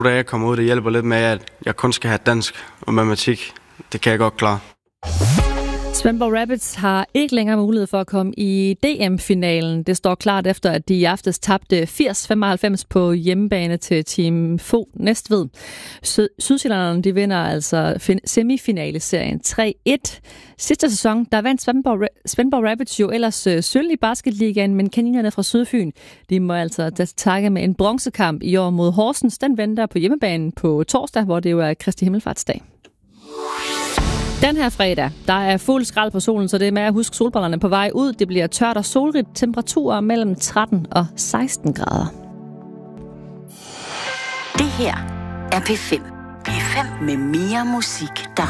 Da jeg kommer ud, det hjælper lidt med, at jeg kun skal have dansk og matematik. Det kan jeg godt klare. Svendborg Rabbits har ikke længere mulighed for at komme i DM-finalen. Det står klart efter, at de i aftes tabte 80-95 på hjemmebane til Team Fo Næstved. Sydsjællanderne, de vinder altså semifinaleserien 3-1. Sidste sæson, der vandt Svendborg Rabbits jo ellers sølv i basketligaen, men kaninerne fra Sydfyn, de må altså takke med en bronzekamp i år mod Horsens. Den venter på hjemmebanen på torsdag, hvor det jo er Kristi Himmelfartsdag. Den her fredag, der er fuld skrald på solen, så det er med at huske solbrillerne på vej ud. Det bliver tørt og solrigt, temperaturer mellem 13 og 16 grader. Det her er P5. P5 med mere musik, der